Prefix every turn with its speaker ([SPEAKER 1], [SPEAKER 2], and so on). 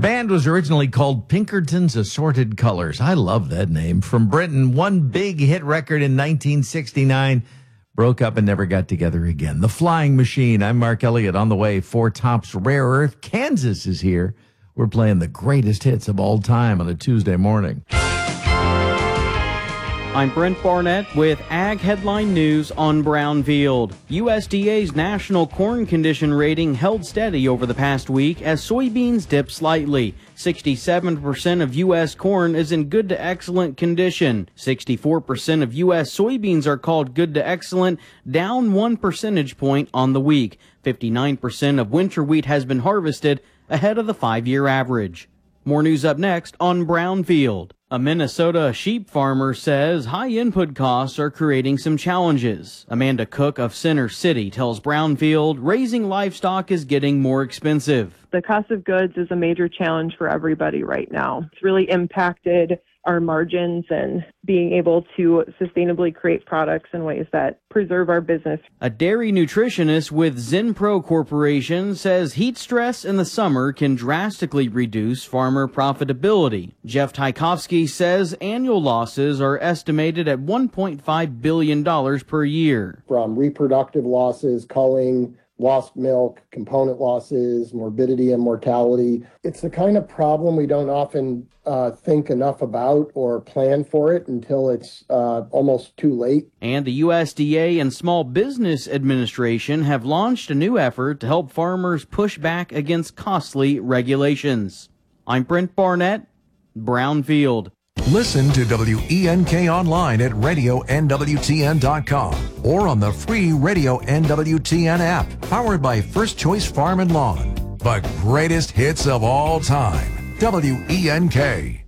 [SPEAKER 1] Band was originally called Pinkerton's Assorted Colors. I love that name. From Britain, one big hit record in 1969. Broke up and never got together again. The Flying Machine. I'm Mark Elliott. On the way, Four Tops Rare Earth. Kansas is here. We're playing the greatest hits of all time on a Tuesday morning.
[SPEAKER 2] I'm Brent Barnett with Ag Headline News on Brownfield. USDA's National Corn Condition Rating held steady over the past week as soybeans dipped slightly. 67% of U.S. corn is in good to excellent condition. 64% of U.S. soybeans are called good to excellent, down 1 percentage point on the week. 59% of winter wheat has been harvested, ahead of the 5-year average. More news up next on Brownfield. A Minnesota sheep farmer says high input costs are creating some challenges. Amanda Cook of Center City tells Brownfield raising livestock is getting more expensive.
[SPEAKER 3] The cost of goods is a major challenge for everybody right now. It's really impacted our margins and being able to sustainably create products in ways that preserve our business.
[SPEAKER 2] A dairy nutritionist with Zenpro Corporation says heat stress in the summer can drastically reduce farmer profitability. Jeff Tchaikovsky says annual losses are estimated at $1.5 billion per year.
[SPEAKER 4] From reproductive losses, culling, lost milk, component losses, morbidity and mortality. It's the kind of problem we don't often think enough about or plan for it until it's almost too late.
[SPEAKER 2] And the USDA and Small Business Administration have launched a new effort to help farmers push back against costly regulations. I'm Brent Barnett, Brownfield.
[SPEAKER 5] Listen to WENK online at radionwtn.com or on the free Radio NWTN app, powered by First Choice Farm and Lawn. The greatest hits of all time. WENK.